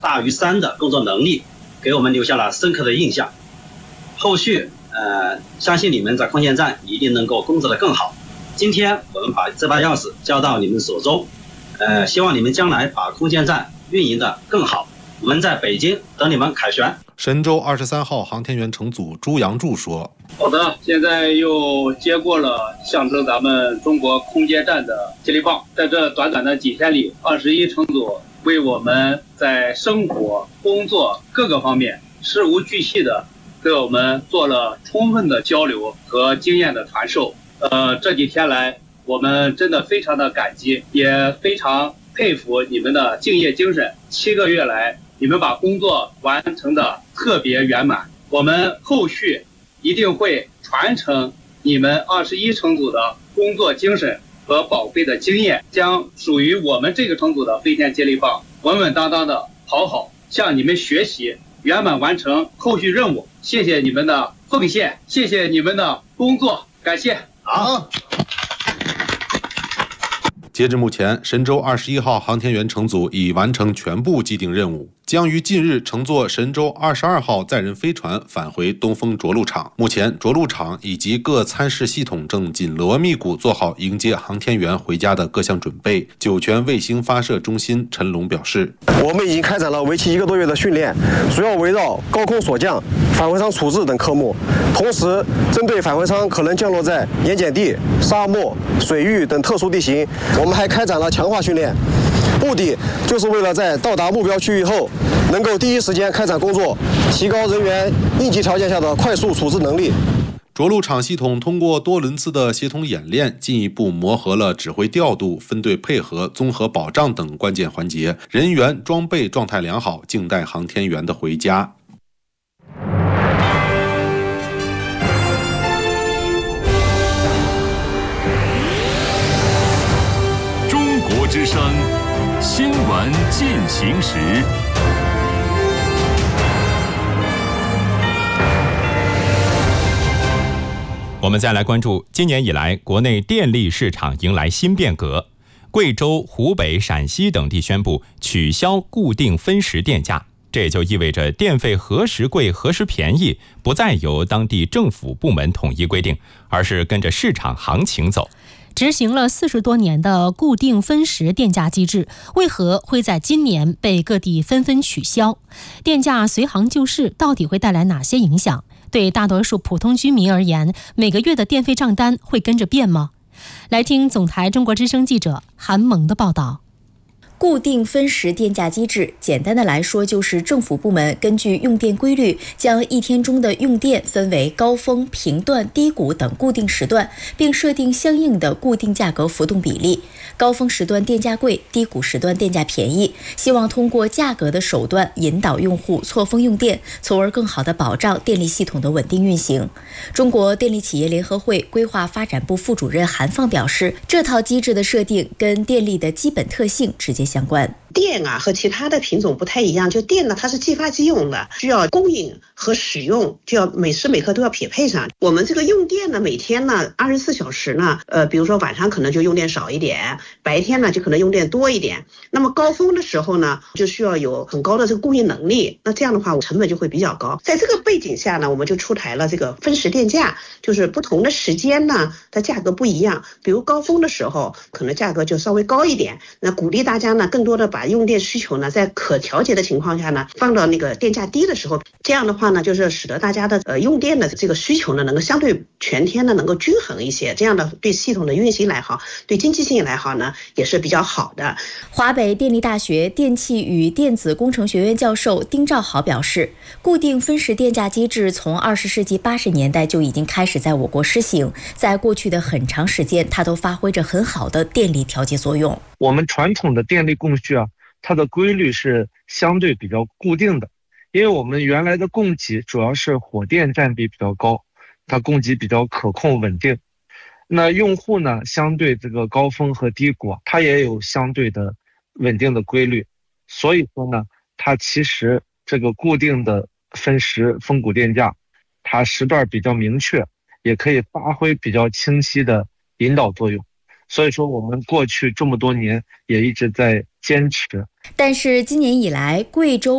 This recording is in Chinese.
大于3的工作能力，给我们留下了深刻的印象。后续相信你们在空间站一定能够工作得更好。今天我们把这把钥匙交到你们手中，希望你们将来把空间站运营得更好。我们在北京等你们凯旋。 神舟23号航天员乘组朱杨柱说：“ 好的，现在又接过了象征咱们中国空间站的接力棒，在这短短的几天里，21乘组为我们在生活、工作各个方面事无巨细的给我们做了充分的交流和经验的传授。这几天来，我们真的非常的感激，也非常佩服你们的敬业精神。7个月来，你们把工作完成的特别圆满。我们后续一定会传承你们21乘组的工作精神和宝贵的经验，将属于我们这个乘组的飞天接力棒稳稳当当的跑好，向你们学习，圆满完成后续任务。谢谢你们的奉献，谢谢你们的工作，感谢。 好。 截至目前，神舟21号航天员乘组已完成全部既定任务，将于近日乘坐神舟22号载人飞船返回东风着陆场。目前，着陆场以及各参试系统正紧锣密鼓做好迎接航天员回家的各项准备。酒泉卫星发射中心陈龙表示：“ 我们已经开展了为期1个多月的训练，主要围绕高空锁降、返回舱处置等科目，同时针对返回舱可能降落在盐碱地、沙漠、水域等特殊地形，我们还开展了强化训练，目的就是为了在到达目标区域后，能够第一时间开展工作，提高人员应急条件下的快速处置能力。” 着陆场系统通过多轮次的协同演练，进一步磨合了指挥调度、分队配合、综合保障等关键环节，人员装备状态良好，静待航天员的回家。 中国之声新闻进行时。我们再来关注，今年以来，国内电力市场迎来新变革。贵州、湖北、陕西等地宣布取消固定分时电价，这也就意味着电费何时贵、何时便宜，不再由当地政府部门统一规定，而是跟着市场行情走。 执行了40多年的固定分时电价机制，为何会在今年被各地纷纷取消？电价随行就市到底会带来哪些影响？对大多数普通居民而言，每个月的电费账单会跟着变吗？来听总台中国之声记者韩萌的报道。 固定分时电价机制，简单的来说就是政府部门根据用电规律，将一天中的用电分为高峰、频段、低谷等固定时段，并设定相应的固定价格浮动比例。高峰时段电价贵，低谷时段电价便宜，希望通过价格的手段引导用户错峰用电，从而更好地保障电力系统的稳定运行。中国电力企业联合会规划发展部副主任韩放表示，这套机制的设定跟电力的基本特性直接相关。 电啊和其他的品种不太一样，就电呢它是继发机用的，需要供应和使用就要每时每刻都要匹配上。我们这个用电呢，每天呢24小时呢，比如说晚上可能就用电少一点，白天呢就可能用电多一点。那么高峰的时候呢，就需要有很高的这个供应能力，那这样的话成本就会比较高。在这个背景下呢，我们就出台了这个分时电价，就是不同的时间呢，它价格不一样。比如高峰的时候，可能价格就稍微高一点，那鼓励大家呢更多的把用电需求呢，在可调节的情况下呢，放到那个电价低的时候，这样的话呢，就是使得大家的用电的这个需求呢，能够相对全天呢能够均衡一些，这样的对系统的运行来好，对经济性来好呢，也是比较好的。 华北电力大学电气与电子工程学院教授丁兆豪表示，固定分时电价机制从20世纪80年代就已经开始在我国施行，在过去的很长时间，它都发挥着很好的电力调节作用。 我们传统的电力供需啊，它的规律是相对比较固定的，因为我们原来的供给主要是火电占比比较高，它供给比较可控稳定。那用户呢，相对这个高峰和低谷，它也有相对的稳定的规律，所以说呢，它其实这个固定的分时分谷电价，它时段比较明确，也可以发挥比较清晰的引导作用。所以说我们过去这么多年也一直在坚持。 但是今年以来，贵州